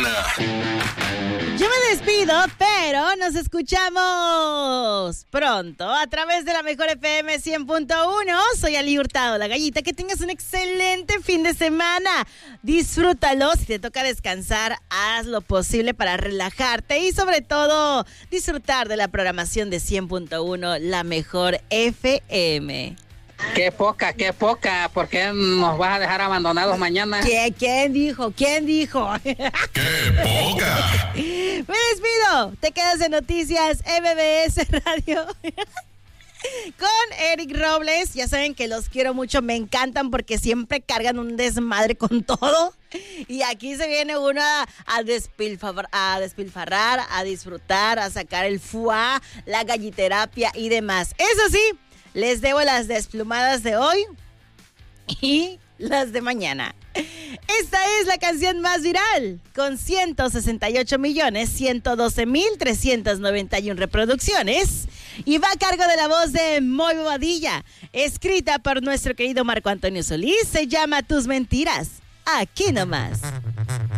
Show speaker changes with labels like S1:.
S1: mañana.
S2: Yo me despido, pero nos escuchamos pronto a través de la Mejor FM 100.1. Soy Ali Hurtado, la gallita. Que tengas un excelente fin de semana. Disfrútalo. Si te toca descansar, haz lo posible para relajarte y sobre todo disfrutar de la programación de 100.1, la Mejor FM.
S3: Qué poca, ¿por qué nos vas a dejar abandonados mañana?
S2: ¿Quién dijo?
S1: ¡Qué poca!
S2: Me despido, te quedas en Noticias MBS Radio con Eric Robles. Ya saben que los quiero mucho, me encantan porque siempre cargan un desmadre con todo. Y aquí se viene uno a despilfarrar, a disfrutar, a sacar el foie, la galliterapia y demás. Eso sí, les debo las desplumadas de hoy y las de mañana. Esta es la canción más viral, con 168.112.391 reproducciones, y va a cargo de la voz de Moy Bobadilla, escrita por nuestro querido Marco Antonio Solís. Se llama Tus Mentiras. Aquí nomás.